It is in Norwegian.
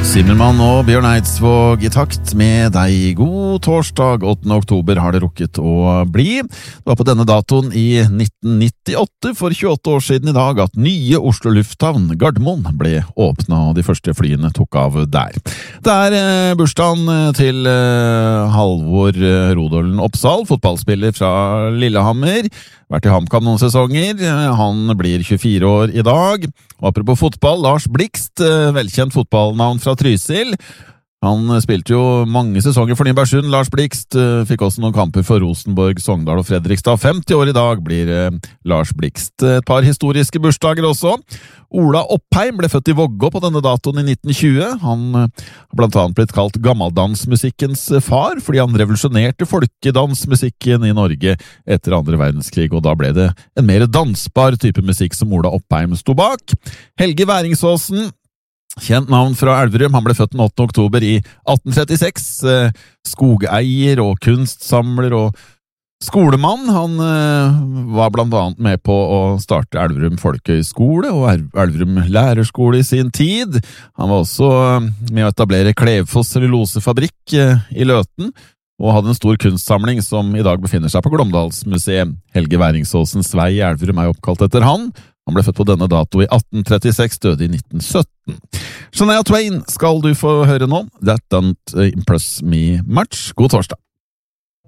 Zimmermann og Bjørn Eidsvåg i takt med deg. God torsdag, 8. oktober har det rukket å bli. Det var på denne datoen i 1998, for 28 år siden i dag, at nye Oslo lufthavn, Gardermoen, ble åpnet, og de første flyene tok av der. Det er bursdagen til Halvor Rodalen Oppsal, fotballspiller fra Lillehammer. Vært i HamKam noen sesonger. Han blir 24 år i dag. Og apropos fotball, Lars Blikst, velkjent fotballnavn fra Trysil. Han spilte jo mange sesonger for Nybergsund. Lars Blikst fikk også noen kamper for Rosenborg, Sogndal og Fredrikstad. 50 år i dag blir Lars Blikst. Et par historiske bursdager også. Ola Oppheim ble født i Vågå på denne datoen i 1920. Han har blant annet blitt kalt gammeldansmusikkens far, fordi han revolusjonerte folkedansmusikken i Norge etter andre verdenskrig, og da ble det en mer dansbar type musikk som Ola Oppheim sto bak. Helge Væringsåsen, kjent navn fra Elverum, han ble født den 8. oktober i 1836, skogeier og kunstsamler og skolemann. Han var blant annet med på å starte Elverum Folkehøyskole og Elverum Lærerskole i sin tid. Han var også med å etablere Klevfoss cellulosefabrikk i Løten, og hadde en stor kunstsamling som i dag befinner seg på Glåmdalsmuseet. Helge Væringsåsens vei i Elverum er oppkalt etter han. Han ble født på denne dato i 1836, døde i 1917. Shania Twain skal du få høre nå. That don't impress me much. God torsdag.